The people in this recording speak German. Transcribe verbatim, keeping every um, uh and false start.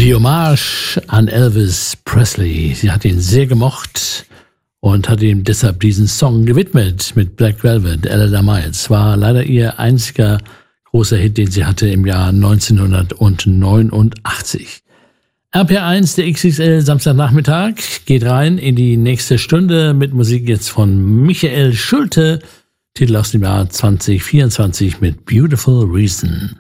Die Hommage an Elvis Presley. Sie hat ihn sehr gemocht und hat ihm deshalb diesen Song gewidmet mit Black Velvet. Ella Miles war leider ihr einziger großer Hit, den sie hatte im Jahr neunzehnhundertneunundachtzig. R P R eins, der X X L Samstagnachmittag, geht rein in die nächste Stunde mit Musik jetzt von Michael Schulte. Titel aus dem Jahr zwanzig vierundzwanzig mit Beautiful Reason.